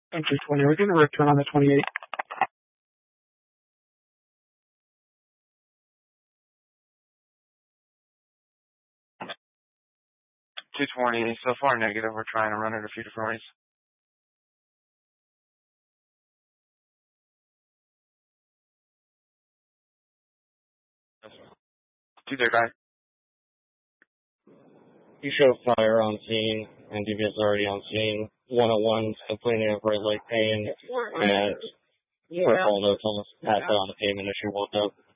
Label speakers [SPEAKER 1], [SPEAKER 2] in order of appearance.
[SPEAKER 1] Entry 20, we're getting a return on the 28.
[SPEAKER 2] $220, so far negative. We're trying to run it a few different ways. Do their guy.
[SPEAKER 3] You show fire on scene, and DBS already on scene. 101 complaining of right leg pain, and all notes almost passed out on the pavement as she walked up.